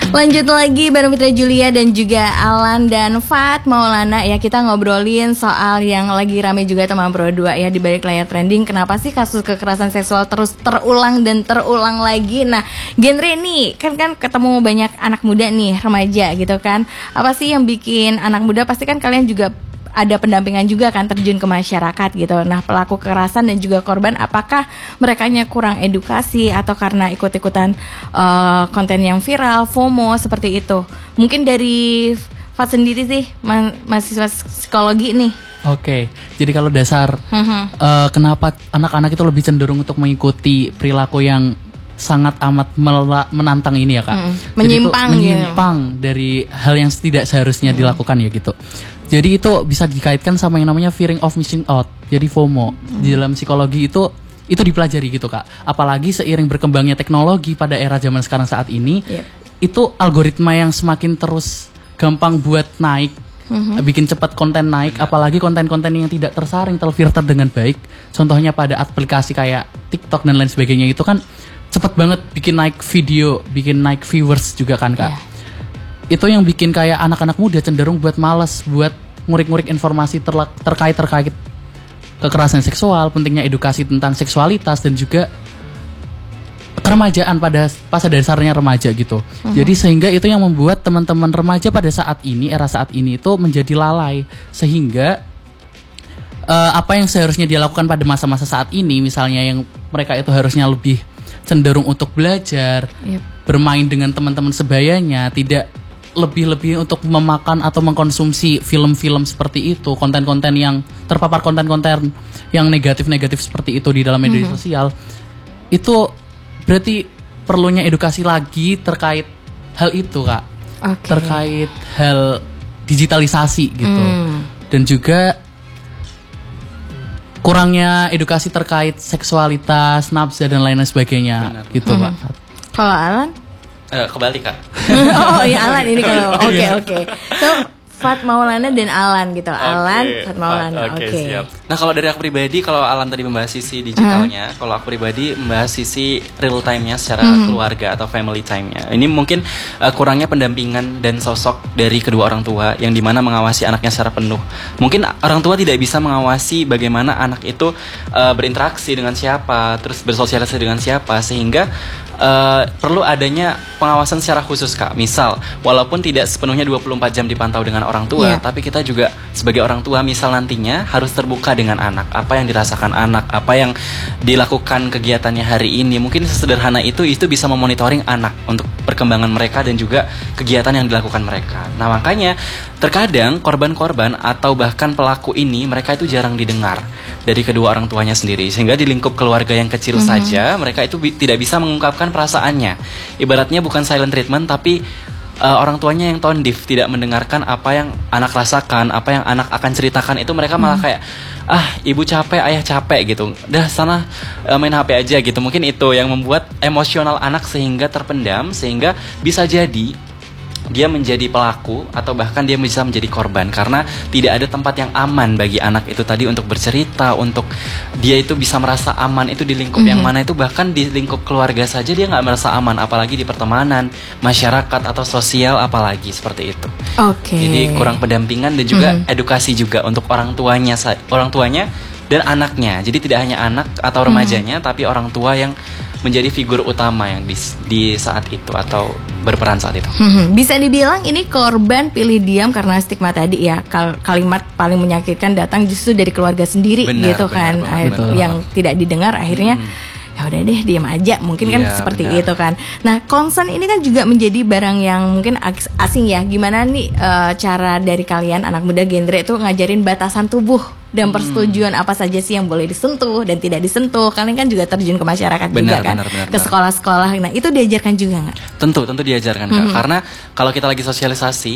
Lanjut lagi bareng Fitra Julia dan juga Alan dan Fat Maulana ya. Kita ngobrolin soal yang lagi rame juga teman Pro 2 ya di balik layar trending. Kenapa sih kasus kekerasan seksual terus terulang dan terulang lagi? Nah, genre nih kan ketemu banyak anak muda nih, remaja gitu kan. Apa sih yang bikin anak muda, pasti kan kalian juga ada pendampingan juga kan, terjun ke masyarakat gitu. Nah, pelaku kekerasan dan juga korban, apakah merekanya kurang edukasi atau karena ikut-ikutan konten yang viral, FOMO seperti itu? Mungkin dari Fat sendiri sih, mahasiswa psikologi nih. Oke, jadi kalau dasar kenapa anak-anak itu lebih cenderung untuk mengikuti perilaku yang sangat amat menantang ini ya Kak. Menyimpang dari hal yang tidak seharusnya dilakukan ya gitu. Jadi itu bisa dikaitkan sama yang namanya fearing of missing out. Jadi FOMO. Di dalam psikologi itu dipelajari gitu Kak. Apalagi seiring berkembangnya teknologi pada era zaman sekarang saat ini, itu algoritma yang semakin terus gampang buat naik, bikin cepat konten naik, apalagi konten-konten yang tidak tersaring, terfilter dengan baik. Contohnya pada aplikasi kayak TikTok dan lain sebagainya itu kan cepet banget bikin naik video, bikin naik viewers juga kan Kak. Itu yang bikin kayak anak-anak muda cenderung buat males buat ngurik-ngurik informasi terkait kekerasan seksual, pentingnya edukasi tentang seksualitas dan juga keremajaan pada dasarnya remaja gitu. Jadi sehingga itu yang membuat teman-teman remaja pada saat ini, era saat ini itu menjadi lalai, sehingga apa yang seharusnya dilakukan pada masa-masa saat ini, misalnya yang mereka itu harusnya lebih cenderung untuk belajar, bermain dengan teman-teman sebayanya, tidak lebih untuk memakan atau mengkonsumsi film-film seperti itu, konten-konten yang terpapar konten-konten yang negatif-negatif seperti itu di dalam media sosial. Itu berarti perlunya edukasi lagi terkait hal itu Kak. Terkait hal digitalisasi gitu. Dan juga kurangnya edukasi terkait seksualitas, nafsa dan lain sebagainya. Gitu Pak. Kalau Alan? Kebalik Kak. Oh iya Alan ini kalau oke. So Fat Maulana dan Alan gitu. Alan, Fat Maulana. Oke. Siap. Nah, kalau dari aku pribadi, kalau Alan tadi membahas sisi digitalnya, kalau aku pribadi membahas sisi real time-nya secara keluarga atau family time-nya. Ini mungkin kurangnya pendampingan dan sosok dari kedua orang tua yang dimana mengawasi anaknya secara penuh. Mungkin orang tua tidak bisa mengawasi bagaimana anak itu berinteraksi dengan siapa, terus bersosialisasi dengan siapa, sehingga perlu adanya pengawasan secara khusus Kak. Misal, walaupun tidak sepenuhnya 24 jam dipantau dengan orang tua, tapi kita juga sebagai orang tua misal nantinya harus terbuka dengan anak. Apa yang dirasakan anak, apa yang dilakukan kegiatannya hari ini. Mungkin sesederhana itu bisa memonitoring anak untuk perkembangan mereka dan juga kegiatan yang dilakukan mereka. Nah, makanya terkadang korban-korban atau bahkan pelaku ini mereka itu jarang didengar dari kedua orang tuanya sendiri, sehingga di lingkup keluarga yang kecil saja mereka itu tidak bisa mengungkapkan perasaannya. Ibaratnya bukan silent treatment, tapi orang tuanya yang tone deaf, tidak mendengarkan apa yang anak rasakan, apa yang anak akan ceritakan. Itu mereka malah kayak ibu capek, ayah capek gitu, dah sana main HP aja gitu. Mungkin itu yang membuat emosional anak sehingga terpendam, sehingga bisa jadi dia menjadi pelaku atau bahkan dia bisa menjadi korban karena tidak ada tempat yang aman bagi anak itu tadi untuk bercerita, untuk dia itu bisa merasa aman itu di lingkup yang mana itu, bahkan di lingkup keluarga saja dia nggak merasa aman, apalagi di pertemanan, masyarakat atau sosial apalagi seperti itu. Jadi kurang pendampingan dan juga edukasi juga untuk orang tuanya dan anaknya. Jadi tidak hanya anak atau remajanya, tapi orang tua yang menjadi figur utama yang di saat itu atau berperan saat itu. Bisa dibilang ini korban pilih diam karena stigma tadi ya. Kalimat paling menyakitkan datang justru dari keluarga sendiri, gitu kan. Yang tidak didengar akhirnya ya udah deh diam aja, mungkin kan seperti itu kan. Nah, concern ini kan juga menjadi barang yang mungkin asing ya. Gimana nih cara dari kalian anak muda genre itu ngajarin batasan tubuh dan persetujuan apa saja sih yang boleh disentuh dan tidak disentuh? Kalian kan juga terjun ke masyarakat juga kan, ke sekolah-sekolah. Nah, itu diajarkan juga nggak? Tentu diajarkan Kak. Karena kalau kita lagi sosialisasi